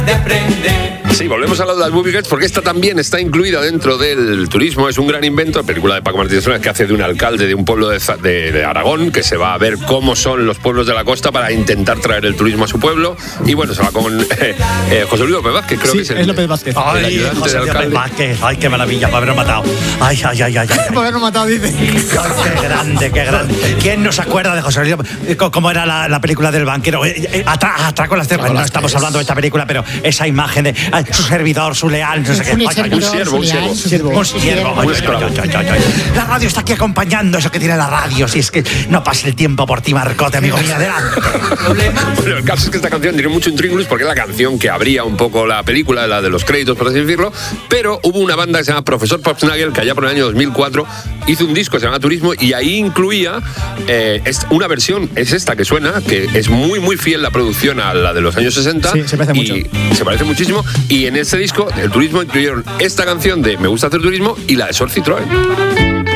de aprender. Sí, volvemos a lo de las Movie Girls porque esta también está incluida dentro del turismo. Es un gran invento, película de Paco Martínez Soler, que hace de un alcalde de un pueblo de Aragón, que se va a ver cómo son los pueblos de la costa para intentar traer el turismo a su pueblo. Y bueno, se va con José Luis López Vázquez, creo que es López Vázquez. Ay, José López Vázquez. Ay, qué maravilla, para habernos matado. Ay. Para habernos matado, dice. Ay, qué grande, qué grande. ¿Quién no se acuerda de José Luis? ¿Cómo era la película del banquero? Atraco las cervezas. No estamos hablando de esta película, pero esa imagen de su servidor, su leal, no sé qué. Un siervo. La radio está aquí acompañando eso que tiene la radio. Si es que no pasa el tiempo por ti, Marcote, amigo mío, adelante. Bueno, el caso es que esta canción tiene mucho intríngulis porque es la canción que abría un poco la película, la de los créditos, por así decirlo, pero hubo una banda que se llama Profesor Popsnagel, que allá por el año 2004 hizo un disco que se llama Turismo, y ahí incluía una versión, es esta que suena, que es muy, muy fiel la producción a la de los años 60. Sí, se parece mucho. Se parece muchísimo, y en este disco, el Turismo, incluyeron esta canción de Me gusta hacer turismo y la de Sor Citroën.